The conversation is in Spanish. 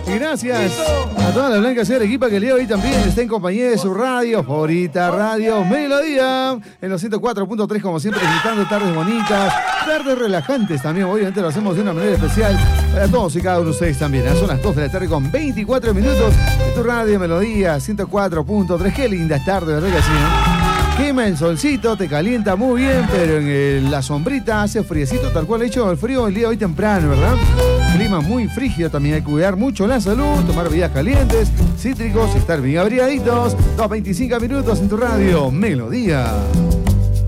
Y gracias a toda la blanca señora equipa que el día de hoy también está en compañía de su radio favorita, Radio Melodía, en los 104.3, como siempre, disfrutando tardes bonitas, tardes relajantes también. Obviamente lo hacemos de una manera especial para todos y cada uno de ustedes también. Son las 2 de la tarde con 24 minutos de tu Radio Melodía 104.3. Qué linda tarde, ¿verdad que sí? Quema el solcito, te calienta muy bien, pero en la sombrita hace friecito, tal cual ha hecho el frío el día de hoy temprano, ¿verdad? Clima muy frígido, también hay que cuidar mucho la salud, tomar bebidas calientes, cítricos, estar bien abrigaditos. 2:25 minutos en tu Radio Melodía.